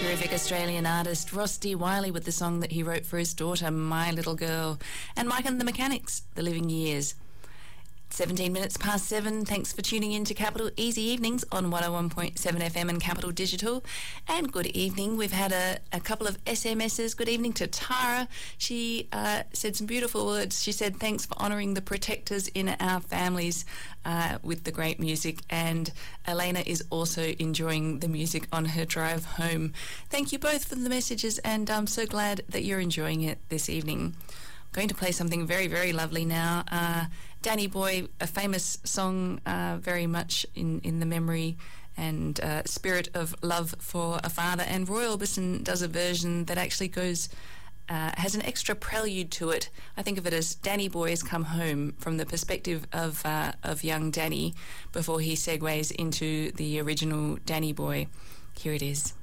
terrific Australian artist Ross D. Wiley with the song that he wrote for his daughter, My Little Girl, and Mike and the Mechanics, The Living Years. 17 minutes past 7. Thanks for tuning in to Capital Easy Evenings on 101.7 FM and Capital Digital. And good evening. We've had a couple of SMSs. Good evening to Tara. She said some beautiful words. She said, thanks for honouring the protectors in our families with the great music. And Elena is also enjoying the music on her drive home. Thank you both for the messages, and I'm so glad that you're enjoying it this evening. Going to play something very, very lovely now. Danny Boy, a famous song very much in the memory and spirit of love for a father. And Roy Orbison does a version that actually goes, has an extra prelude to it. I think of it as Danny Boy has come home from the perspective of young Danny before he segues into the original Danny Boy. Here it is.